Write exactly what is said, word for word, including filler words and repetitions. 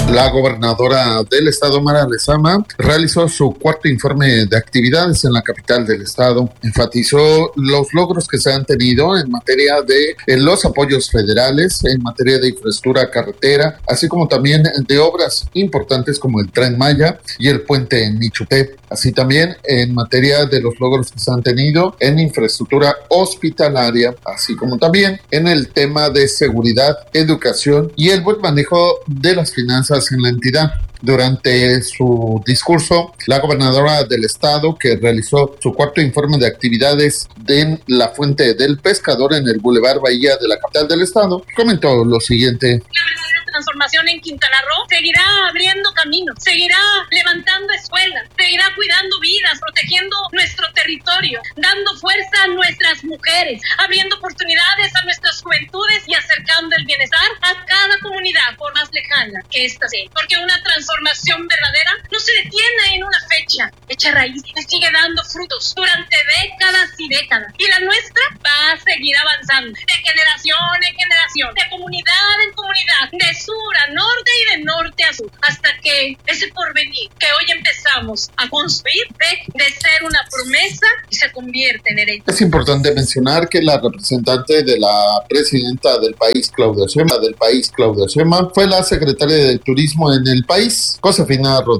La gobernadora del estado, Mara Lezama, realizó su cuarto informe de actividades en la capital del estado. Enfatizó los logros que se han tenido en materia de en los apoyos federales, en materia de infraestructura carretera, así como también de obras importantes como el Tren Maya y el puente en Michupé. Así también en materia de los logros que se han tenido en infraestructura hospitalaria, así como también en el tema de seguridad, educación y el buen manejo de las finanzas en la entidad. Durante su discurso, la gobernadora del estado, que realizó su cuarto informe de actividades en la Fuente del Pescador en el Boulevard Bahía de la capital del estado, comentó lo siguiente. Transformación en Quintana Roo seguirá abriendo caminos, seguirá levantando escuelas, seguirá cuidando vidas, protegiendo nuestro territorio, dando fuerza a nuestras mujeres, abriendo oportunidades a nuestras juventudes y acercando el bienestar a cada comunidad, por más lejana que ésta sea. Porque una transformación verdadera no se detiene en una fecha, echa raíz y sigue dando frutos durante décadas y décadas. Y la nuestra va a seguir avanzando de generación en generación, de comunidad en comunidad, de sur a norte y de norte a sur, hasta que ese porvenir que hoy empezamos a construir deje de ser una promesa y se convierte en herencia. Es importante mencionar que la representante de la presidenta del país, Claudia Sheinbaum, del país, Claudia Sheinbaum, fue la secretaria de Turismo en el país, Josefina Rodríguez.